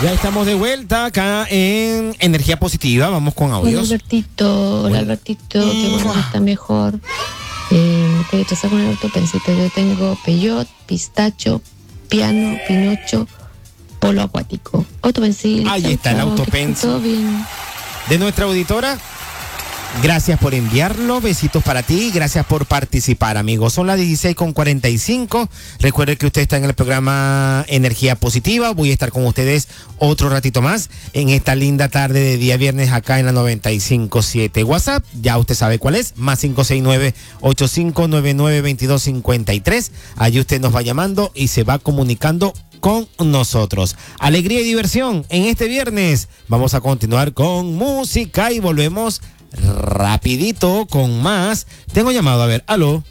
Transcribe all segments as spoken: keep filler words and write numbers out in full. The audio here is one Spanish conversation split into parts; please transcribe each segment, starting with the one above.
Ya estamos de vuelta acá en Energía Positiva. Vamos con audios. Hola Albertito, hola Albertito, qué bueno que está mejor. Eh, te estás con el autopensito. Yo tengo peyot, pistacho, piano, pinocho, polo acuático. Autopensil. Ahí chau, está el chau, autopensil. todo bien. De nuestra auditora. Gracias por enviarlo, besitos para ti, gracias por participar, amigos. Son las dieciséis con cuarenta y cinco. Recuerden que usted está en el programa Energía Positiva. Voy a estar con ustedes otro ratito más en esta linda tarde de día viernes acá en la noventa y cinco punto siete. WhatsApp, ya usted sabe cuál es, más cinco seis nueve, ocho cinco nueve nueve, dos dos cinco tres. Allí usted nos va llamando y se va comunicando con nosotros. Alegría y diversión en este viernes. Vamos a continuar con música y volvemos rapidito con más. Tengo llamado, a ver, aló.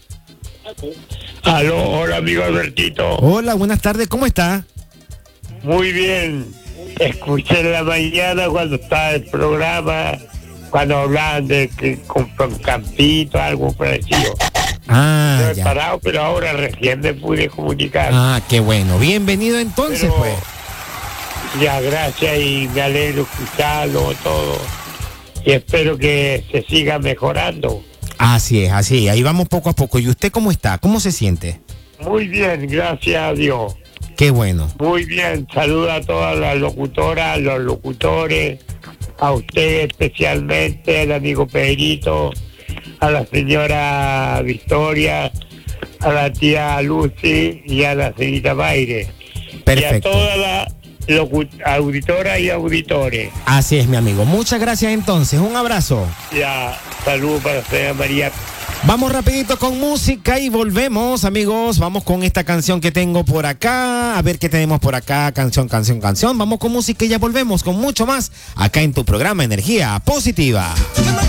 Aló, hola amigo Albertito. Hola, buenas tardes, ¿cómo está? Muy bien. Escuché en la mañana cuando estaba el programa, cuando hablaban de que compran campito, algo parecido. Ah, No he ya. parado, pero ahora recién me pude comunicar. Ah, qué bueno. Bienvenido entonces, Pero, pues. Ya, gracias y me alegro escucharlo todo. Y espero que se siga mejorando. Así es, así. Ahí vamos poco a poco. ¿Y usted cómo está? ¿Cómo se siente? Muy bien, gracias a Dios. Qué bueno. Muy bien, saluda a todas las locutoras, los locutores, a usted especialmente, al amigo Pedrito, a la señora Victoria, a la tía Lucy y a la señorita Baire. Perfecto. Y a todas las locu- auditoras y auditores. Así es, mi amigo. Muchas gracias entonces. Un abrazo. Ya, saludos para la señora María. Vamos rapidito con música y volvemos, amigos. Vamos con esta canción que tengo por acá. A ver qué tenemos por acá. Canción, canción, canción. Vamos con música y ya volvemos con mucho más acá en tu programa Energía Positiva.